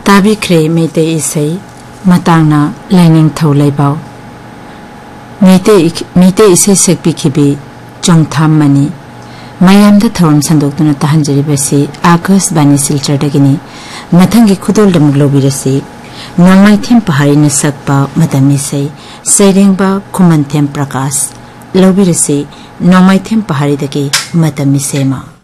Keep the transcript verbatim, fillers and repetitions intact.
ताबिख्रे मेते इसै मतांगना लाइनिंग थौ लैबाव मेते मेते इसै सकपिखिबि चोंगथाम मनी मयामदा थौरम संदोक्तुना तहंजरिबसि आकाशबाणी सिलचरदगिनी मथंगी खुदोलदमुक लौबिरसि नोंमाइथेम पहाड़ीना सकपा मतमिसै सैरेंबा खुमनथेम प्रकाश लौबिरसि नोंमाइथेम पहाड़ीदगी मतमिसेमा।